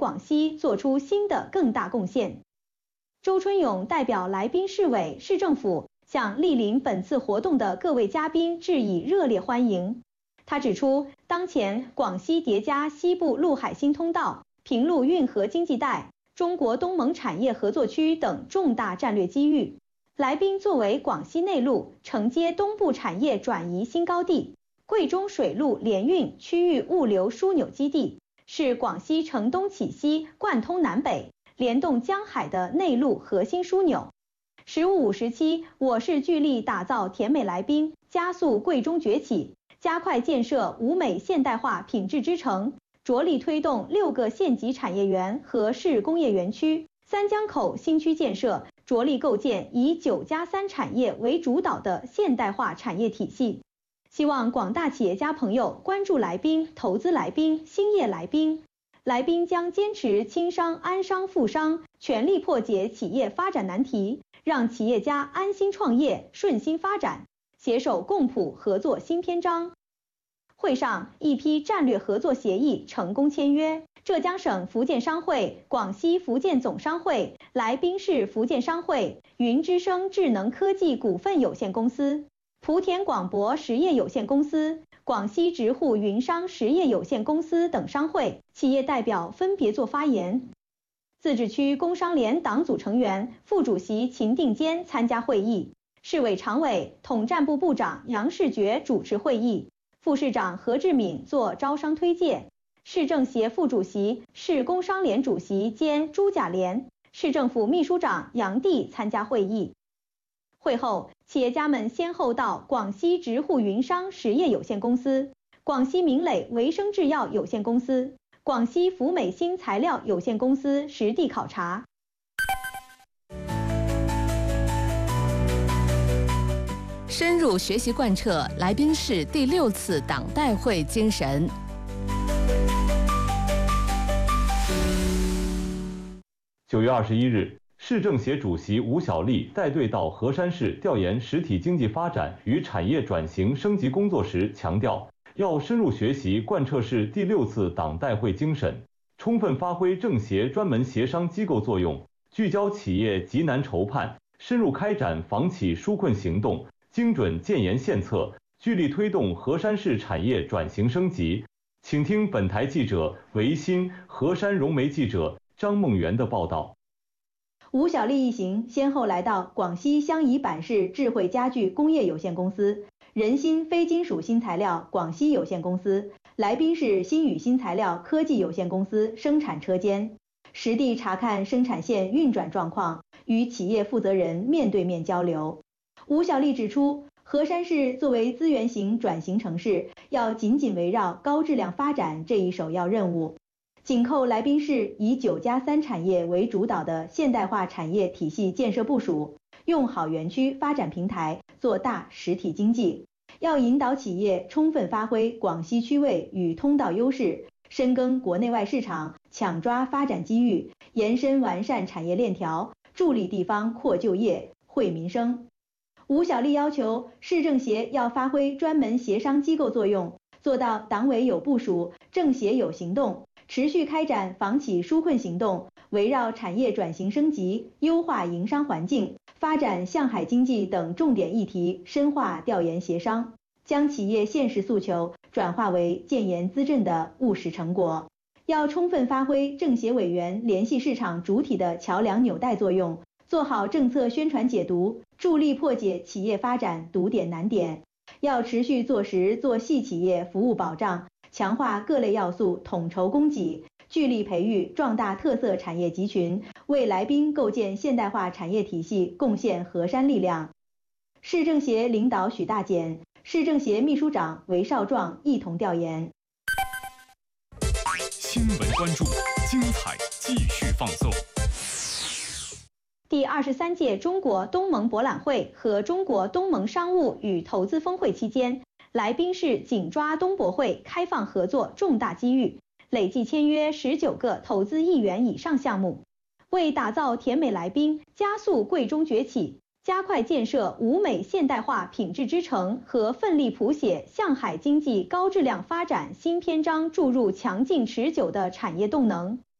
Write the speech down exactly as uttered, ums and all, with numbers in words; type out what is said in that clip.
广西做出新的更大贡献。周春勇代表来宾市委、市政府向莅临本次活动的各位嘉宾致以热烈欢迎。他指出，当前广西叠加西部陆海新通道、平陆运河经济带、中国东盟产业合作区等重大战略机遇。来宾作为广西内陆承接东部产业转移新高地，贵中水陆联运区域物流枢纽基地，是广西承东启西、贯通南北、联动江海的内陆核心枢纽。十五五时期，我市聚力打造甜美来宾，加速贵中崛起，加快建设吴美现代化品质之城，着力推动六个县级产业园和市工业园区、三江口新区建设，着力构建以九加三产业为主导的现代化产业体系。希望广大企业家朋友关注来宾、投资来宾、兴业来宾。来宾将坚持轻商、安商、富商，全力破解企业发展难题，让企业家安心创业、顺心发展，携手共谱合作新篇章。会上，一批战略合作协议成功签约。浙江省福建商会、广西福建总商会、来宾市福建商会、云之声智能科技股份有限公司、莆田广博实业有限公司、广西直沪云商实业有限公司等商会企业代表分别作发言。自治区工商联党组成员、副主席秦定坚参加会议，市委常委、统战部部长杨世觉主持会议，副市长何志敏做招商推介。市政协副主席、市工商联主席兼朱甲连、市政府秘书长杨帝参加会议。会后，企业家们先后到广西直沪云商实业有限公司、广西明磊维生制药有限公司、广西福美新材料有限公司实地考察。 深入学习贯彻来宾市第六次党代会精神。 九月二十一日，市政协主席吴小莉带队到河山市调研实体经济发展与产业转型升级工作时强调，要深入学习贯彻市第六次党代会精神，充分发挥政协专门协商机构作用，聚焦企业急难筹判，深入开展房企纾困行动，精准建言献策，聚力推动河山市产业转型升级。请听本台记者维新、河山融媒记者张梦媛的报道。 吴小莉一行先后来到广西襄沂版市智慧家具工业有限公司、仁新非金属新材料广西有限公司、来宾市新宇新材料科技有限公司生产车间，实地查看生产线运转状况，与企业负责人面对面交流。吴小莉指出，河山市作为资源型转型城市，要紧紧围绕高质量发展这一首要任务，紧扣来宾市以九加三产业为主导的现代化产业体系建设部署，用好园区发展平台做大实体经济，要引导企业充分发挥广西区位与通道优势，深耕国内外市场，抢抓发展机遇，延伸完善产业链条，助力地方扩就业、惠民生。吴小莉要求市政协要发挥专门协商机构作用，做到党委有部署，政协有行动，持续开展房企纾困行动，围绕产业转型升级、优化营商环境、发展向海经济等重点议题深化调研协商，将企业现实诉求转化为建言资政的务实成果。要充分发挥政协委员联系市场主体的桥梁纽带作用，做好政策宣传解读，助力破解企业发展堵点难点。要持续做实做细企业服务保障，强化各类要素统筹供给，聚力培育壮大特色产业集群，为来宾构建现代化产业体系贡献河山力量。市政协领导许大简、市政协秘书长韦少壮一同调研。 新闻关注，精彩继续放送。 第二十三届中国东盟博览会和中国东盟商务与投资峰会期间，来宾市紧抓东博会开放合作重大机遇，累计签约十九个投资亿元以上项目，为打造甜美来宾、加速贵中崛起、加快建设吴美现代化品质之城和奋力谱写向海经济高质量发展新篇章注入强劲持久的产业动能。